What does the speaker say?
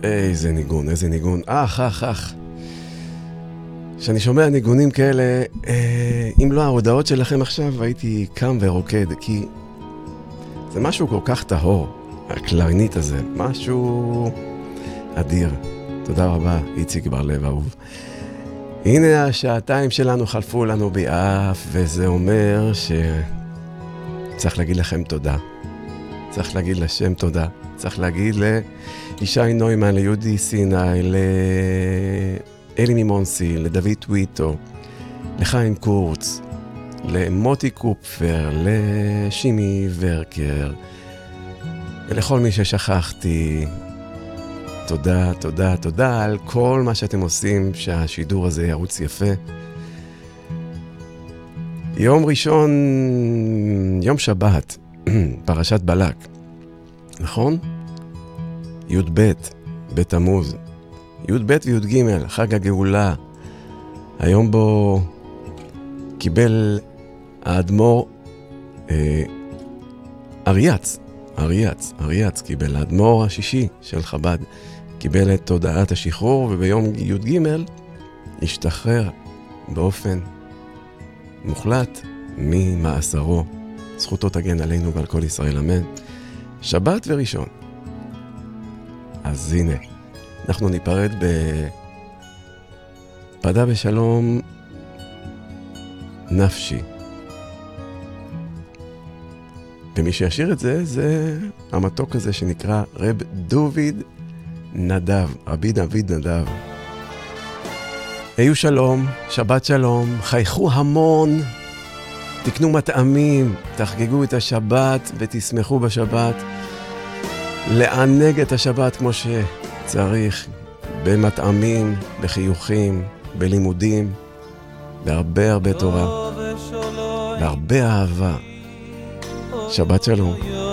איזה ניגון, איזה ניגון. אך. כשאני שומע ניגונים כאלה, אם לא ההודעות שלכם עכשיו, הייתי קם ורוקד, כי זה משהו כל כך טהור, הקלרינית הזה, משהו אדיר. תודה רבה, איציק בר לב אהוב. הנה השעתיים שלנו חלפו לנו באף, וזה אומר שצריך להגיד לכם תודה. צריך להגיד לשם תודה. צריך להגיד לישי נוימן, ליהודי סיני, לאלי מימונסי, לדוד טוויטו, לחיים קורץ, למוטי קופפר, לשימי ורקר, ולכל מי ששכחתי. תודה, תודה, תודה על כל מה שאתם עושים, שהשידור הזה ירוץ יפה. יום ראשון, יום שבת, פרשת בלק, נכון? י"ב, בתמוז, י"ב וי"ג, חג הגאולה. היום בו קיבל האדמו"ר אריאץ קיבל, האדמו"ר השישי של חב"ד, קיבל את תודעת השחרור, וביום י"ג השתחרר באופן מוחלט ממאסרו. זכותו תגן עלינו ועל כל ישראל, אמן. שבת וראשון. אז הנה, אנחנו ניפרד פדה בשלום נפשי. ומי שישיר את זה, זה המתוק הזה שנקרא רב דוד נדב, רבי דוד נדב. היו שלום, שבת שלום, חייכו המון, תקנו מטעמים, תחגגו את השבת ותשמחו בשבת, לענג את השבת כמו שצריך, במטעמים, בחיוכים, בלימודים, בהרבה הרבה תורה, בהרבה אהבה. שבת שלום.